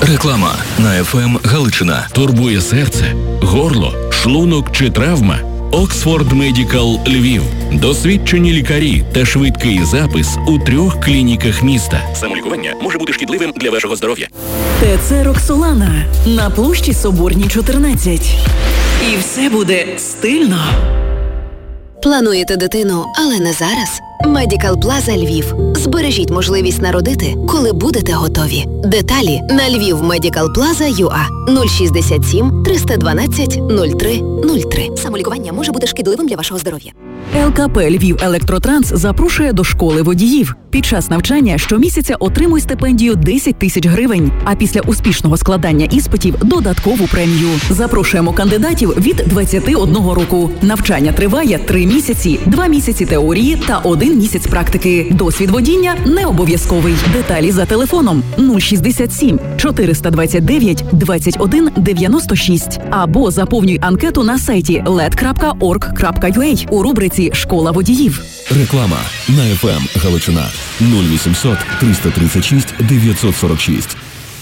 Реклама на FM Галичина. Турбує серце, горло, шлунок чи травма? Оксфорд Медикал Львів. Досвідчені лікарі та швидкий запис у 3 клініках міста. Самолікування може бути шкідливим для вашого здоров'я. ТЦ Роксолана на площі Соборній, 14. І все буде стильно. Плануєте дитину, але не зараз? Медикал Плаза Львів. Збережіть можливість народити, коли будете готові. Деталі на lvivmedicalplaza.ua 067 312 03 03. Самолікування може бути шкідливим для вашого здоров'я. ЛКП Львів Електротранс запрошує до школи водіїв. Під час навчання щомісяця отримуй стипендію 10 тисяч гривень, а після успішного складання іспитів – додаткову премію. Запрошуємо кандидатів від 21 року. Навчання триває 3 місяці, 2 місяці теорії та 1 місяць практики. Досвід водіння не обов'язковий. Деталі за телефоном 067 429 21 96 або заповнюй анкету на сайті led.org.ua у рубриці «Школа водіїв». Реклама на FM Галичина 0800 336 946.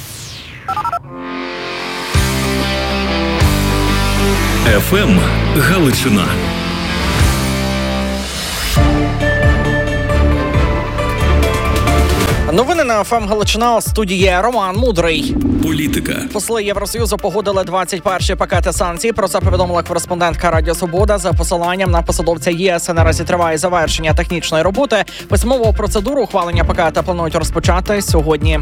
FM Галичина. Новини на ФМ Галичина, студії Роман Мудрий. Політика. Посли Євросоюзу погодили 21-й пакети санкцій. Про це повідомила кореспондентка Радіо Свобода за посиланням на посадовця ЄС. Наразі триває завершення технічної роботи. Письмову процедуру ухвалення пакета планують розпочати сьогодні.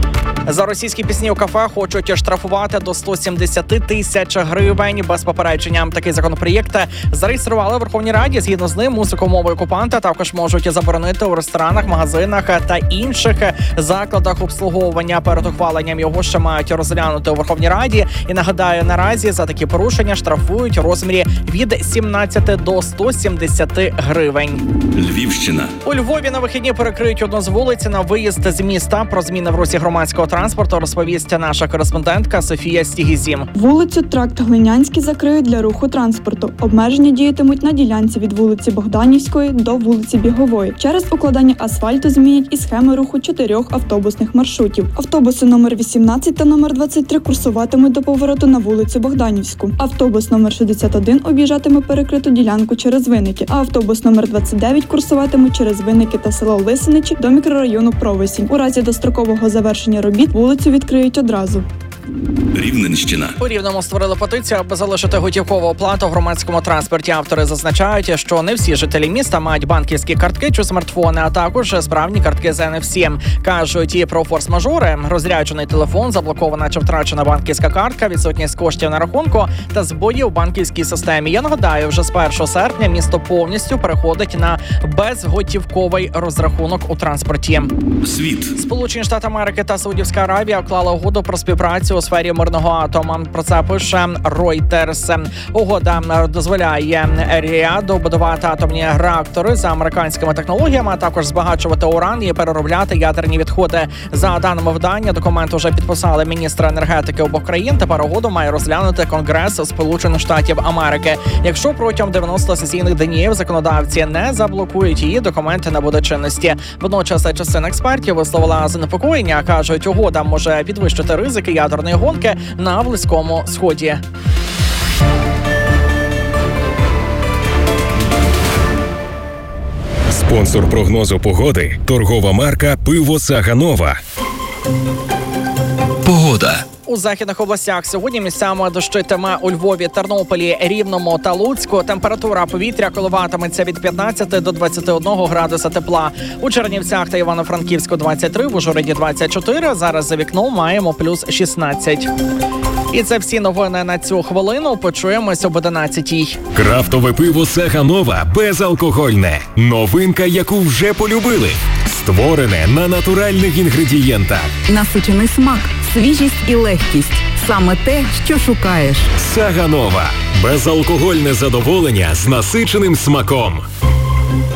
За російські пісні у кафе хочуть штрафувати до 170 тисяч гривень без попередження. Такий законопроєкт зареєстрували в Верховній Раді. Згідно з ним, музику мовою окупанта також можуть заборонити у ресторанах, магазинах та інших закладах обслуговування. Перед ухваленням його ще мають розглянути у Верховній Раді. І нагадаю, наразі за такі порушення штрафують у розмірі від 17 до 170 гривень. Львівщина. У Львові на вихідні перекриють одну з вулиць на виїзд з міста. Про зміни в русі громадського транспорту розповість наша кореспондентка Софія Стігізім. Вулицю Тракт Глинянський закриють для руху транспорту. Обмеження діятимуть на ділянці від вулиці Богданівської до вулиці Бігової. Через укладання асфальту змінять і схеми руху 4 автобусних маршрутів. Автобуси номер 18 та номер 23 курсуватимуть до повороту на вулицю Богданівську. Автобус номер 61 об'їжджатиме перекриту ділянку через Винники, а автобус номер 29 курсуватиме через Винники та село Лисиничі до мікрорайону Провисінь. У разі дострокового завершення робіт вулицю відкриють одразу. Рівненщина. У Рівному створили петицію, аби залишити готівкову оплату в громадському транспорті. Автори зазначають, що не всі жителі міста мають банківські картки чи смартфони, а також справні картки з NFC. Кажуть і про форс-мажори, розряджений телефон, заблокована чи втрачена банківська картка, відсутність коштів на рахунку та збої у банківській системі. Я нагадаю, вже з 1 серпня місто повністю переходить на безготівковий розрахунок у транспорті. Світ. Сполучені Штати Америки та Саудівська Аравія уклали угоду про співпрацю у сфері мирного атому. Про це пише Reuters. Угода дозволяє Ріаду будувати атомні реактори за американськими технологіями, а також збагачувати уран і переробляти ядерні відходи. За даними видання, документ вже підписали міністри енергетики обох країн. Тепер угоду має розглянути Конгрес Сполучених Штатів Америки. Якщо протягом 90 сесійних днів законодавці не заблокують її, документ не буде чинності. Водночас частина експертів висловила занепокоєння. Кажуть, угода може підвищити ризики ядерної гонки на Близькому Сході. Спонсор прогнозу погоди – торгова марка «Пиво Саганова». Погода. У західних областях сьогодні місцями дощитиме у Львові, Тернополі, Рівному та Луцьку. Температура повітря коливатиметься від 15 до 21 градуса тепла. У Чернівцях та Івано-Франківську 23, в Ужгороді 24. Зараз за вікном маємо плюс 16. І це всі новини на цю хвилину. Почуємось об 11-й. Крафтове пиво Саганова безалкогольне. Новинка, яку вже полюбили. Створене на натуральних інгредієнтах. Насичений смак, свіжість і легкість. Саме те, що шукаєш. Саганова. Безалкогольне задоволення з насиченим смаком.